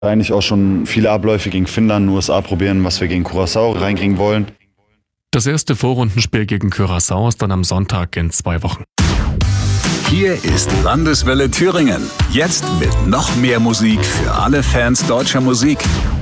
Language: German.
Eigentlich auch schon viele Abläufe gegen Finnland, USA probieren, was wir gegen Curaçao reinkriegen wollen. Das erste Vorrundenspiel gegen Curaçao ist dann am Sonntag in 2 Wochen. Hier ist Landeswelle Thüringen. Jetzt mit noch mehr Musik für alle Fans deutscher Musik.